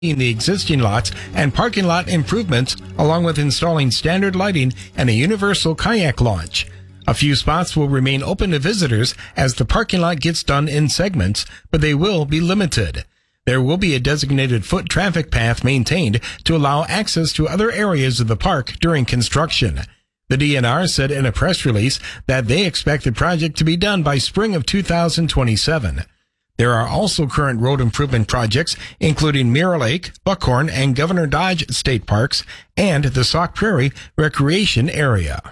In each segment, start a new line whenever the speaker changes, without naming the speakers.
the existing lots and parking lot improvements, along with installing standard lighting and a universal kayak launch. A few spots will remain open to visitors as the parking lot gets done in segments, but they will be limited. There will be a designated foot traffic path maintained to allow access to other areas of the park during construction. The DNR said in a press release that they expect the project to be done by spring of 2027. There are also current road improvement projects, including Mirror Lake, Buckhorn, and Governor Dodge State Parks, and the Sauk Prairie Recreation Area.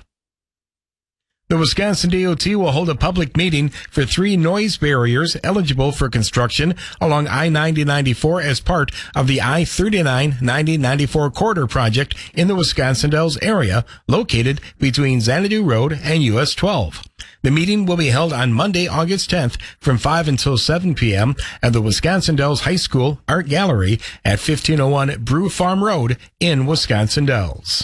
The Wisconsin DOT will hold a public meeting for 3 noise barriers eligible for construction along I-90-94 as part of the I-39-90-94 corridor project in the Wisconsin Dells area, located between Xanadu Road and US 12. The meeting will be held on Monday, August 10th from 5 until 7 p.m. at the Wisconsin Dells High School Art Gallery at 1501 Brew Farm Road in Wisconsin Dells.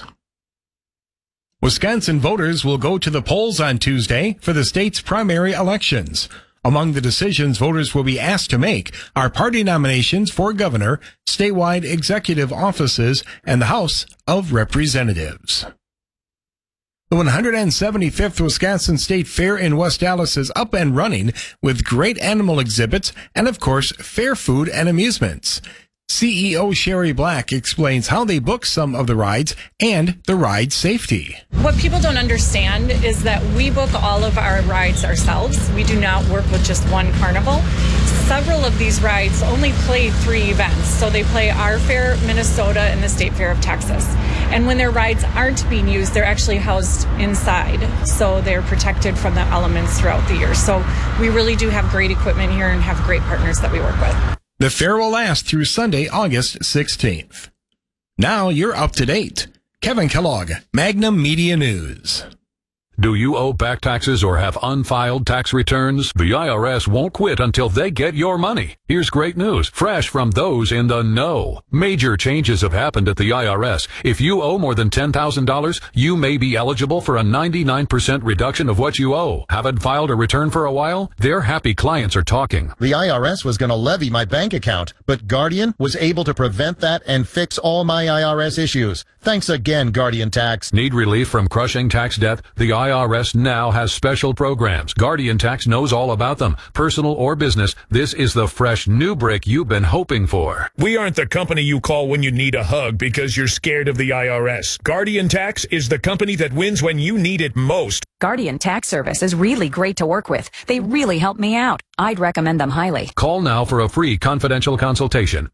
Wisconsin voters will go to the polls on Tuesday for the state's primary elections. Among the decisions voters will be asked to make are party nominations for governor, statewide executive offices, and the House of Representatives. The 175th Wisconsin State Fair in West Allis is up and running with great animal exhibits and, of course, fair food and amusements. CEO Sherry Black explains how they book some of the rides and the ride safety.
What people don't understand is that we book all of our rides ourselves. We do not work with just one carnival. Several of these rides only play 3 events. So they play our fair, Minnesota, and the State Fair of Texas. And when their rides aren't being used, they're actually housed inside. So they're protected from the elements throughout the year. So we really do have great equipment here and have great partners that we work with.
The fair will last through Sunday, August 16th. Now you're up to date. Kevin Kellogg, Magnum Media News.
Do you owe back taxes or have unfiled tax returns? The IRS won't quit until they get your money. Here's great news, fresh from those in the know. Major changes have happened at the IRS. If you owe more than $10,000, you may be eligible for a 99% reduction of what you owe. Haven't filed a return for a while? Their happy clients are talking.
The IRS was going to levy my bank account, but Guardian was able to prevent that and fix all my IRS issues. Thanks again, Guardian Tax.
Need relief from crushing tax debt? The IRS now has special programs. Guardian Tax knows all about them. Personal or business, this is the fresh new brick you've been hoping for.
We aren't the company you call when you need a hug because you're scared of the IRS. Guardian Tax is the company that wins when you need it most.
Guardian Tax Service is really great to work with. They really help me out. I'd recommend them highly.
Call now for a free confidential consultation.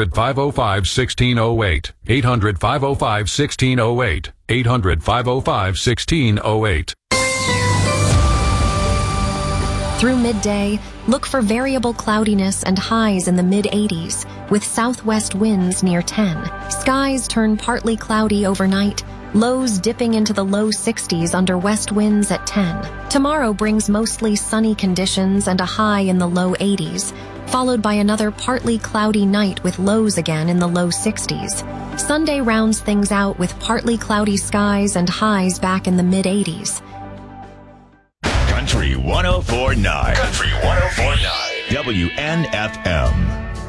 800-505-1608. 800-505-1608. 800-505-1608.
Through midday, look for variable cloudiness and highs in the mid-80s, with southwest winds near 10. Skies turn partly cloudy overnight, lows dipping into the low 60s under west winds at 10. Tomorrow brings mostly sunny conditions and a high in the low 80s, followed by another partly cloudy night with lows again in the low 60s. Sunday rounds things out with partly cloudy skies and highs back in the mid-80s.
Country 104.9. Country 104.9. WNFM.